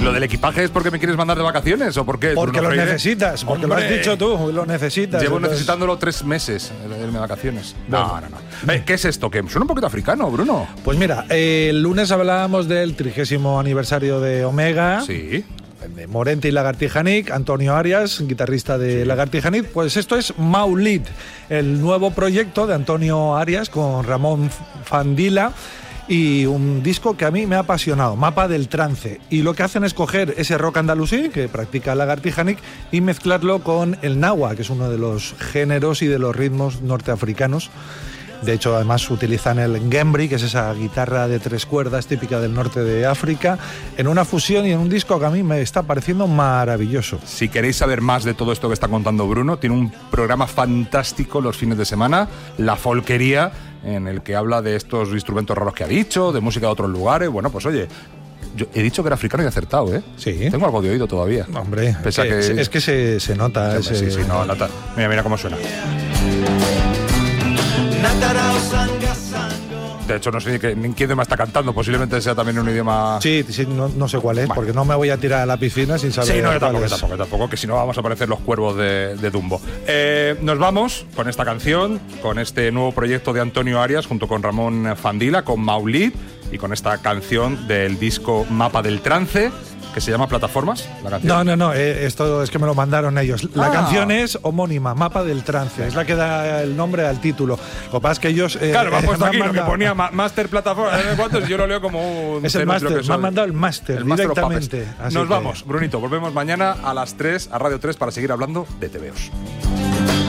¿Lo del equipaje es porque me quieres mandar de vacaciones o por qué? Porque lo necesitas, porque ¡Hombre! lo has dicho tú, lo necesitas. Llevo entonces... necesitándolo 3 meses de irme de vacaciones. No. ¿Qué es esto? Que suena un poquito africano, Bruno. Pues mira, el lunes hablábamos del 30º aniversario de Omega. Sí. De Morente y Lagartija Nick, Antonio Arias, guitarrista de Lagartija Nick. Pues esto es Maulid, el nuevo proyecto de Antonio Arias con Ramón Fandila, y un disco que a mí me ha apasionado, Mapa del Trance. Y lo que hacen es coger ese rock andalusí que practica Lagartija Nick y mezclarlo con el nahua, que es uno de los géneros y de los ritmos norteafricanos. De hecho, además utilizan el ngembri, que es esa guitarra de 3 cuerdas típica del norte de África, en una fusión y en un disco que a mí me está pareciendo maravilloso. Si queréis saber más de todo esto que está contando Bruno, tiene un programa fantástico los fines de semana, La Folquería, en el que habla de estos instrumentos raros que ha dicho, de música de otros lugares. Bueno, pues oye, yo he dicho que era africano y he acertado, ¿eh? Sí. Tengo algo de oído todavía. Hombre, es que se nota. Sí, no, nota. Mira cómo suena. De hecho, no sé ni qué idioma está cantando. Posiblemente sea también un idioma... Sí, no sé cuál es, porque no me voy a tirar a la piscina sin saber. Sí, no, cuál es. tampoco, que si no vamos a parecer los cuervos de Dumbo. Nos vamos con esta canción, con este nuevo proyecto de Antonio Arias, junto con Ramón Fandila, con Maulid, y con esta canción del disco Mapa del Trance, que se llama Plataformas, la canción. No, esto es que me lo mandaron ellos. La canción es homónima, Mapa del Trance, es la que da el nombre al título. Lo que pasa es que ellos... claro, me han puesto aquí lo que ponía Master Plataforma, ¿cuántos? Yo lo leo como un... Es el Master, me han mandado el Master directamente. Nos vamos, Brunito, volvemos mañana a las 3 a Radio 3 para seguir hablando de TVOs.